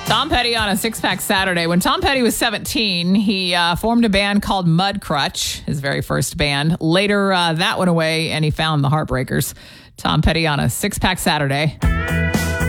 Tom Petty on a Six-Pack Saturday. When Tom Petty was 17, he formed a band called Mudcrutch, his very first band. Later, that went away, and he found the Heartbreakers. Tom Petty on a Six-Pack Saturday.